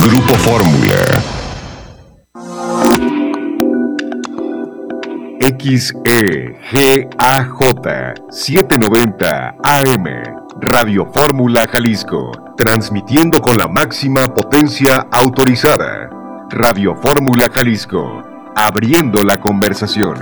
Grupo Fórmula. XEGAJ 790 AM, Radio Fórmula Jalisco, transmitiendo con la máxima potencia autorizada. Radio Fórmula Jalisco, abriendo la conversación.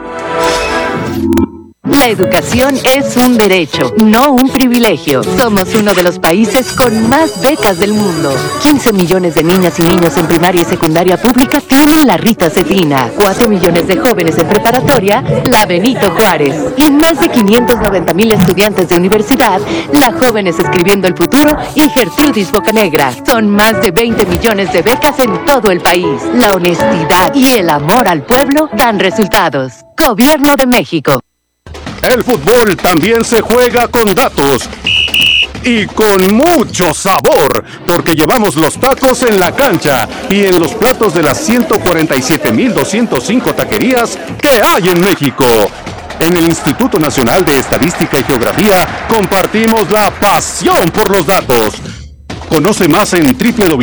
La educación es un derecho, no un privilegio. Somos uno de los países con más becas del mundo. 15 millones de niñas y niños en primaria y secundaria pública tienen la Rita Cetina. 4 millones de jóvenes en preparatoria, la Benito Juárez. Y más de 590,000 estudiantes de universidad, la Jóvenes Escribiendo el Futuro y Gertrudis Bocanegra. Son más de 20 millones de becas en todo el país. La honestidad y el amor al pueblo dan resultados. Gobierno de México. El fútbol también se juega con datos y con mucho sabor, porque llevamos los tacos en la cancha y en los platos de las 147,205 taquerías que hay en México. En el Instituto Nacional de Estadística y Geografía compartimos la pasión por los datos. Conoce más en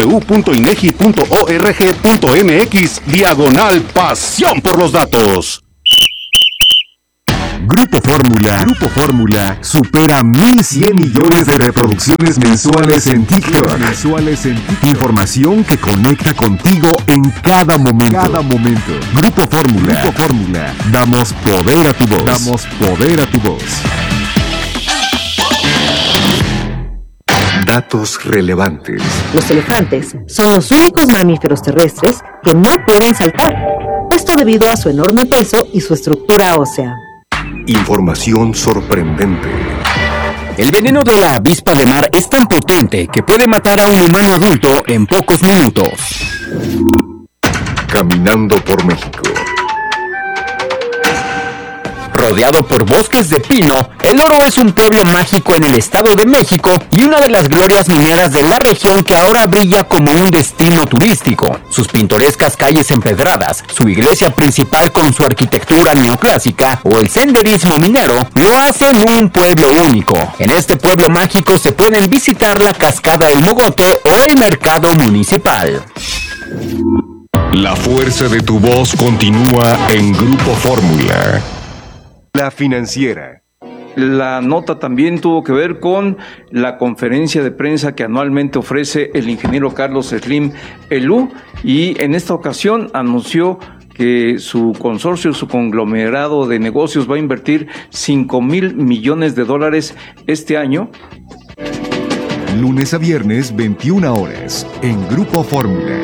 www.inegi.org.mx/pasión por los datos. Grupo Fórmula supera 1,100 millones de reproducciones mensuales en TikTok. Información que conecta contigo en cada momento. Grupo Fórmula. Damos poder a tu voz. Datos relevantes. Los elefantes son los únicos mamíferos terrestres que no pueden saltar, esto debido a su enorme peso y su estructura ósea. Información sorprendente. El veneno de la avispa de mar es tan potente que puede matar a un humano adulto en pocos minutos. Caminando por México. Rodeado por bosques de pino, El Oro es un pueblo mágico en el Estado de México y una de las glorias mineras de la región que ahora brilla como un destino turístico. Sus pintorescas calles empedradas, su iglesia principal con su arquitectura neoclásica o el senderismo minero lo hacen un pueblo único. En este pueblo mágico se pueden visitar la cascada El Mogote o el mercado municipal. La fuerza de tu voz continúa en Grupo Fórmula. La Financiera. La nota también tuvo que ver con la conferencia de prensa que anualmente ofrece el ingeniero Carlos Slim Elú, y en esta ocasión anunció que su consorcio, su conglomerado de negocios va a invertir $5,000 millones este año. Lunes a viernes, 21 horas, en Grupo Fórmula.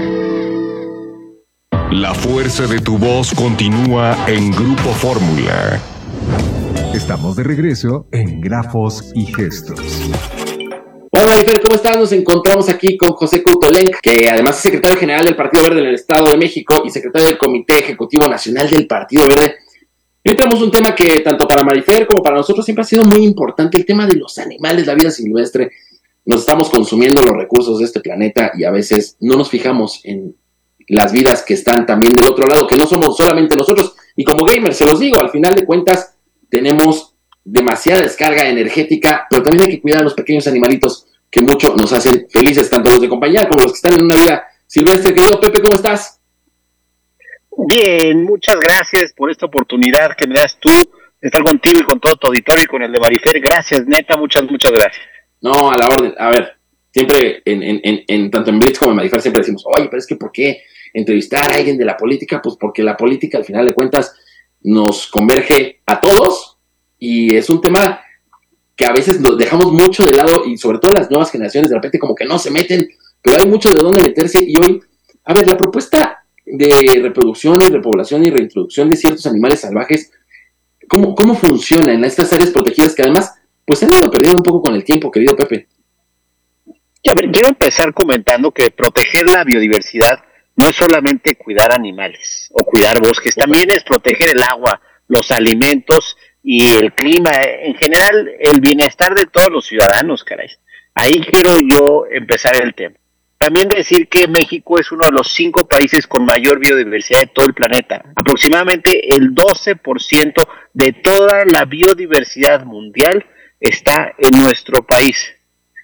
La fuerza de tu voz continúa en Grupo Fórmula. Estamos de regreso en Grafos y Gestos. Hola, Marifer, ¿cómo estás? Nos encontramos aquí con José Couto-Lenc, que además es secretario general del Partido Verde en el Estado de México y secretario del Comité Ejecutivo Nacional del Partido Verde. Y hoy tenemos un tema que tanto para Marifer como para nosotros siempre ha sido muy importante, el tema de los animales, la vida silvestre. Nos estamos consumiendo los recursos de este planeta y a veces no nos fijamos en las vidas que están también del otro lado, que no somos solamente nosotros. Y como gamer, se los digo, al final de cuentas tenemos demasiada descarga energética, pero también hay que cuidar a los pequeños animalitos que mucho nos hacen felices, tanto los de compañía como los que están en una vida silvestre. Querido Pepe, ¿cómo estás? Bien, muchas gracias por esta oportunidad que me das tú de estar contigo y con todo tu auditorio y con el de Marifer. Gracias, neta, muchas gracias. No, a la orden. A ver, siempre en tanto en Blitz como en Marifer siempre decimos, oye, pero es que ¿por qué entrevistar a alguien de la política? Pues porque la política al final de cuentas nos converge a todos y es un tema que a veces lo dejamos mucho de lado y sobre todo las nuevas generaciones de repente como que no se meten, pero hay mucho de dónde meterse. Y hoy, a ver, la propuesta de reproducción y repoblación y reintroducción de ciertos animales salvajes, ¿cómo funciona en estas áreas protegidas que además pues se han ido perdiendo un poco con el tiempo, querido Pepe? A ver, quiero empezar comentando que proteger la biodiversidad no es solamente cuidar animales o cuidar bosques, también es proteger el agua, los alimentos y el clima, en general el bienestar de todos los ciudadanos, caray. Ahí quiero yo empezar el tema. También decir que México es uno de los 5 países con mayor biodiversidad de todo el planeta. Aproximadamente el 12% de toda la biodiversidad mundial está en nuestro país.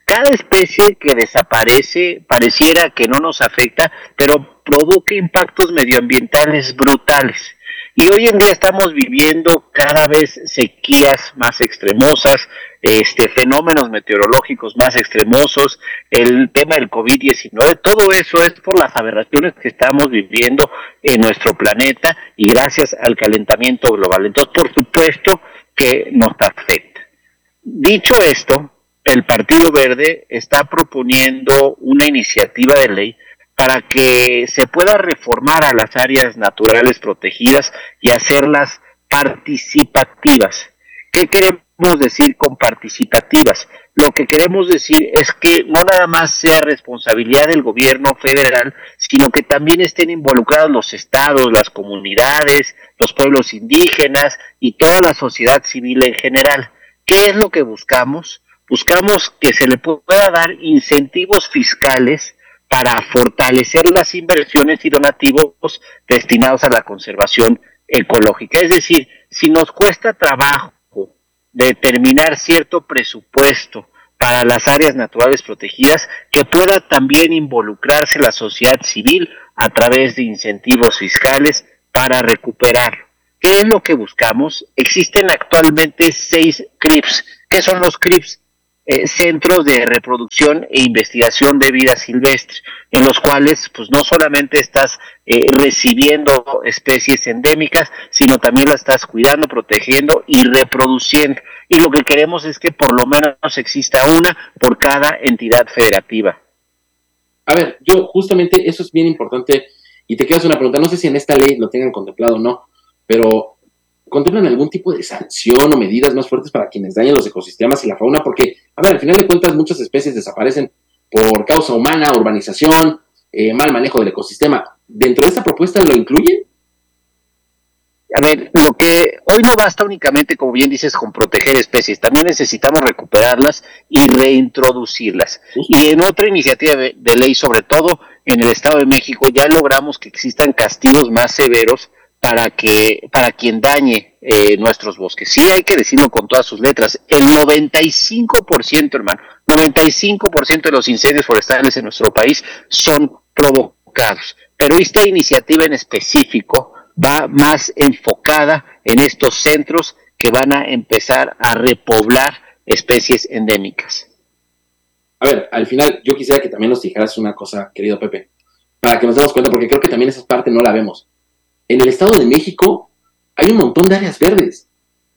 Cada especie que desaparece pareciera que no nos afecta, pero provoca impactos medioambientales brutales. Y hoy en día estamos viviendo cada vez sequías más extremosas, fenómenos meteorológicos más extremosos, el tema del COVID-19, todo eso es por las aberraciones que estamos viviendo en nuestro planeta y gracias al calentamiento global. Entonces, por supuesto que nos afecta. Dicho esto, el Partido Verde está proponiendo una iniciativa de ley para que se pueda reformar a las áreas naturales protegidas y hacerlas participativas. ¿Qué queremos decir con participativas? Lo que queremos decir es que no nada más sea responsabilidad del gobierno federal, sino que también estén involucrados los estados, las comunidades, los pueblos indígenas y toda la sociedad civil en general. ¿Qué es lo que buscamos? Buscamos que se le pueda dar incentivos fiscales para fortalecer las inversiones y donativos destinados a la conservación ecológica. Es decir, si nos cuesta trabajo determinar cierto presupuesto para las áreas naturales protegidas, que pueda también involucrarse la sociedad civil a través de incentivos fiscales para recuperarlo. ¿Qué es lo que buscamos? Existen actualmente 6 CRIPS. ¿Qué son los CRIPS? Centros de reproducción e investigación de vida silvestre, en los cuales pues no solamente estás recibiendo especies endémicas, sino también las estás cuidando, protegiendo y reproduciendo. Y lo que queremos es que por lo menos exista una por cada entidad federativa. A ver, yo justamente eso es bien importante y te quiero hacer una pregunta, no sé si en esta ley lo tengan contemplado o no, pero ¿contemplan algún tipo de sanción o medidas más fuertes para quienes dañan los ecosistemas y la fauna? Porque, a ver, al final de cuentas muchas especies desaparecen por causa humana, urbanización, mal manejo del ecosistema. ¿Dentro de esta propuesta lo incluyen? A ver, lo que hoy no basta únicamente, como bien dices, con proteger especies, también necesitamos recuperarlas y reintroducirlas. Y en otra iniciativa de ley, sobre todo en el Estado de México, ya logramos que existan castigos más severos para quien dañe nuestros bosques. Sí, hay que decirlo con todas sus letras, el 95%, hermano, 95% de los incendios forestales en nuestro país son provocados, pero esta iniciativa en específico va más enfocada en estos centros que van a empezar a repoblar especies endémicas. A ver, al final yo quisiera que también nos dijeras una cosa, querido Pepe, para que nos demos cuenta, porque creo que también esa parte no la vemos. En el Estado de México hay un montón de áreas verdes.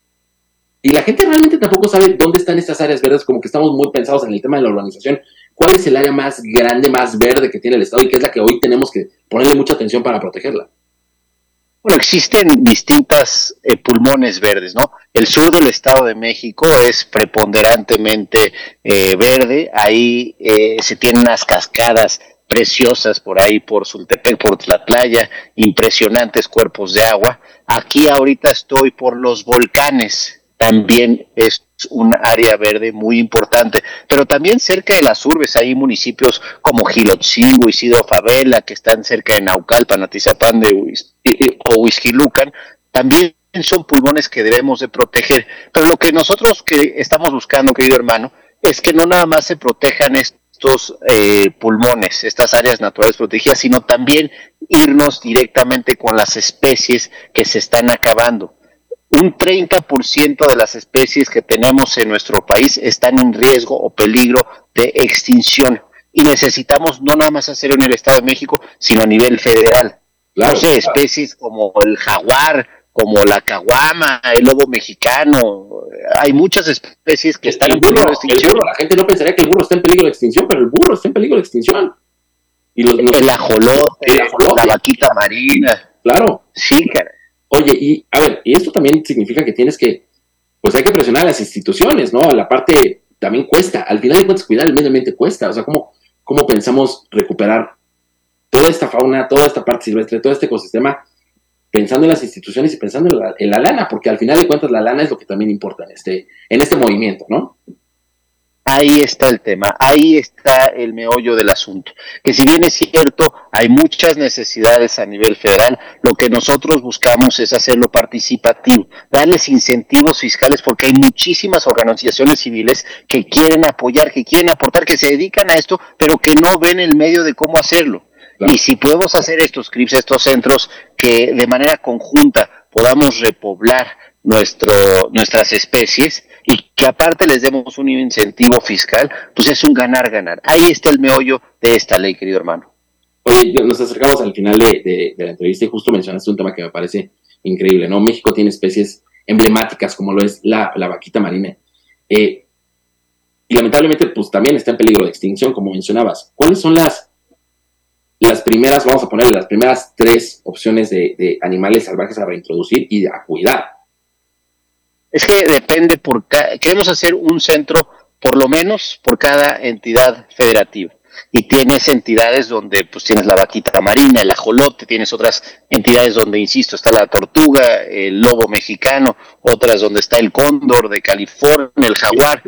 Y la gente realmente tampoco sabe dónde están estas áreas verdes, como que estamos muy pensados en el tema de la urbanización. ¿Cuál es el área más grande, más verde que tiene el Estado y qué es la que hoy tenemos que ponerle mucha atención para protegerla? Bueno, existen distintas pulmones verdes, ¿no? El sur del Estado de México es preponderantemente verde. Ahí se tienen unas cascadas preciosas por ahí, por Sultepec, por Tlatlaya, impresionantes cuerpos de agua. Aquí ahorita estoy por los volcanes, también es un área verde muy importante, pero también cerca de las urbes hay municipios como Gilotzingo, Isidro Favela, que están cerca de Naucalpan, Atizapán o Huixquilucan, también son pulmones que debemos de proteger. Pero lo que nosotros que estamos buscando, querido hermano, es que no nada más se protejan estos pulmones, estas áreas naturales protegidas, sino también irnos directamente con las especies que se están acabando. Un 30% de las especies que tenemos en nuestro país están en riesgo o peligro de extinción y necesitamos no nada más hacerlo en el Estado de México, sino a nivel federal. Claro, no sé, especies como el jaguar, como la caguama, el lobo mexicano, hay muchas especies que están en peligro de extinción. El burro, la gente no pensaría que el burro está en peligro de extinción, pero el burro está en peligro de extinción. Y el ajolote, la vaquita marina. Claro. Sí, cara. Oye, y a ver, y esto también significa que tienes que, pues hay que presionar a las instituciones, ¿no? La parte también cuesta, al final de cuentas cuidar el medio ambiente cuesta, o sea, ¿cómo pensamos recuperar toda esta fauna, toda esta parte silvestre, todo este ecosistema, pensando en las instituciones y pensando en la lana, porque al final de cuentas la lana es lo que también importa en este movimiento, ¿no? Ahí está el tema, ahí está el meollo del asunto, que si bien es cierto, hay muchas necesidades a nivel federal, lo que nosotros buscamos es hacerlo participativo, darles incentivos fiscales, porque hay muchísimas organizaciones civiles que quieren apoyar, que quieren aportar, que se dedican a esto, pero que no ven el medio de cómo hacerlo. Claro. Y si podemos hacer estos CRIPS, estos centros, que de manera conjunta podamos repoblar nuestras especies y que aparte les demos un incentivo fiscal, pues es un ganar-ganar. Ahí está el meollo de esta ley, querido hermano. Oye, nos acercamos al final de la entrevista y justo mencionaste un tema que me parece increíble, ¿no? México tiene especies emblemáticas como lo es la vaquita marina. Y lamentablemente pues también está en peligro de extinción, como mencionabas. ¿Cuáles son las primeras, vamos a poner las primeras 3 opciones de animales salvajes a reintroducir y a cuidar? Es que depende, queremos hacer un centro por lo menos por cada entidad federativa. Y tienes entidades donde pues tienes la vaquita marina, el ajolote, tienes otras entidades donde, insisto, está la tortuga, el lobo mexicano, otras donde está el cóndor de California, el jaguar.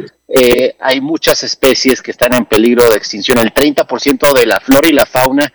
Hay muchas especies que están en peligro de extinción. El 30% de la flora y la fauna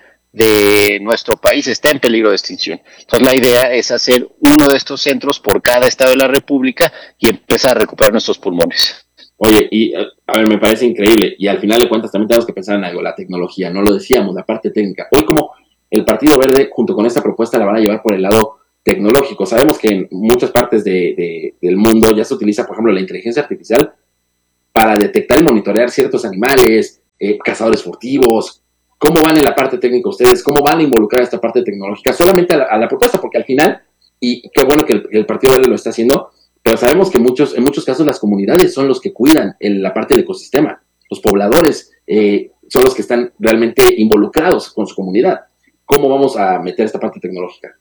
de nuestro país está en peligro de extinción. Entonces la idea es hacer uno de estos centros por cada estado de la República y empezar a recuperar nuestros pulmones. Oye, y a ver, me parece increíble, y al final de cuentas también tenemos que pensar en algo, la tecnología, no lo decíamos, la parte técnica. Hoy como el Partido Verde, junto con esta propuesta, la van a llevar por el lado tecnológico. Sabemos que en muchas partes del mundo ya se utiliza, por ejemplo, la inteligencia artificial para detectar y monitorear ciertos animales, cazadores furtivos. ¿Cómo van en la parte técnica ustedes? ¿Cómo van a involucrar esta parte tecnológica? Solamente a la propuesta, porque al final, y qué bueno que el Partido Verde lo está haciendo, pero sabemos que en muchos casos las comunidades son los que cuidan la parte del ecosistema. Los pobladores son los que están realmente involucrados con su comunidad. ¿Cómo vamos a meter esta parte tecnológica?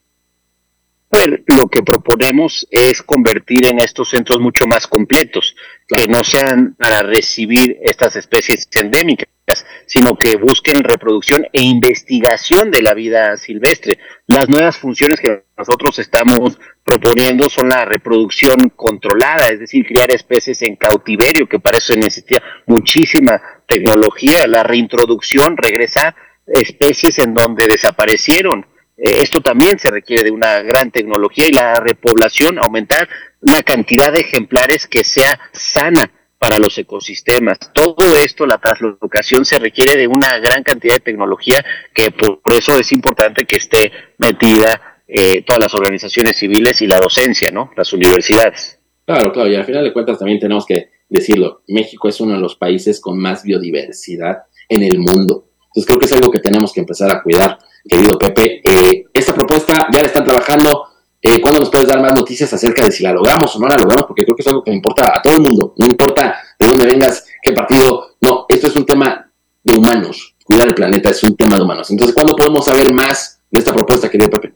Bueno, lo que proponemos es convertir en estos centros mucho más completos, claro, que no sean para recibir estas especies endémicas, sino que busquen reproducción e investigación de la vida silvestre. Las nuevas funciones que nosotros estamos proponiendo son la reproducción controlada, es decir, criar especies en cautiverio, que para eso se necesita muchísima tecnología, la reintroducción, regresar especies en donde desaparecieron. Esto también se requiere de una gran tecnología, y la repoblación, aumentar la cantidad de ejemplares que sea sana para los ecosistemas. Todo esto, la translocación, se requiere de una gran cantidad de tecnología, que por eso es importante que esté metida todas las organizaciones civiles y la docencia, ¿no? Las universidades. Claro, y al final de cuentas también tenemos que decirlo, México es uno de los países con más biodiversidad en el mundo. Entonces creo que es algo que tenemos que empezar a cuidar, querido Pepe. Esta propuesta ya la están trabajando. ¿Cuándo nos puedes dar más noticias acerca de si la logramos o no la logramos? Porque creo que es algo que le importa a todo el mundo. No importa de dónde vengas, qué partido. No, esto es un tema de humanos. Cuidar el planeta es un tema de humanos. Entonces, ¿cuándo podemos saber más de esta propuesta, querido Pepe?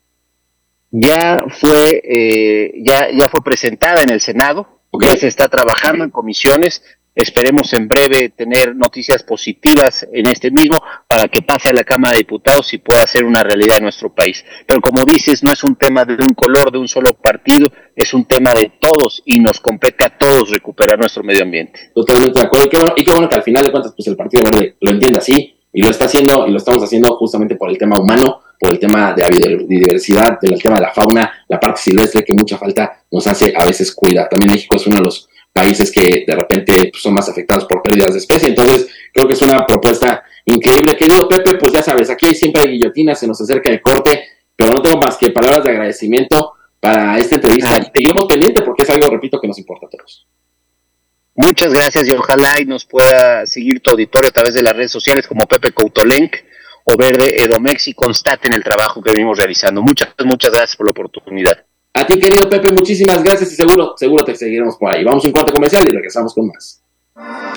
Ya fue presentada en el Senado. Okay. Ya se está trabajando en comisiones. Esperemos en breve tener noticias positivas en este mismo para que pase a la Cámara de Diputados y pueda ser una realidad en nuestro país. Pero como dices, no es un tema de un color, de un solo partido, es un tema de todos y nos compete a todos recuperar nuestro medio ambiente. Totalmente de acuerdo. Y qué bueno que al final de cuentas pues el Partido Verde lo entiende así y lo está haciendo, y lo estamos haciendo justamente por el tema humano, por el tema de la biodiversidad, del tema de la fauna, la parte silvestre que mucha falta nos hace a veces cuidar. También México es uno de los países que de repente pues, son más afectados por pérdidas de especie. Entonces creo que es una propuesta increíble. Querido Pepe, pues ya sabes, aquí siempre hay guillotina, se nos acerca el corte, pero no tengo más que palabras de agradecimiento para esta entrevista. Y seguimos pendiente porque es algo, repito, que nos importa a todos. Muchas gracias, y ojalá y nos pueda seguir tu auditorio a través de las redes sociales como Pepe Coutolenc o Verde Edomex, y constaten el trabajo que venimos realizando. Muchas gracias por la oportunidad. A ti, querido Pepe, muchísimas gracias, y seguro te seguiremos por ahí. Vamos a un corte comercial y regresamos con más.